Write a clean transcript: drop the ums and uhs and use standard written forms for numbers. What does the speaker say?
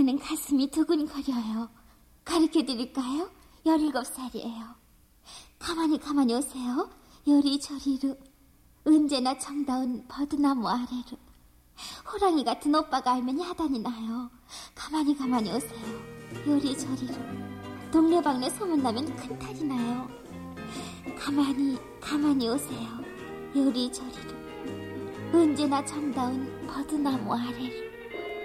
이번에는 가슴이 두근거려요. 가르쳐드릴까요? 17살이에요. 가만히 오세요. 요리조리로 언제나 정다운 버드나무 아래로. 호랑이 같은 오빠가 알면 야단이 나요. 가만히 오세요. 요리조리로 동네방네 소문나면 큰 탈이 나요. 가만히 오세요. 요리조리로 언제나 정다운 버드나무 아래로.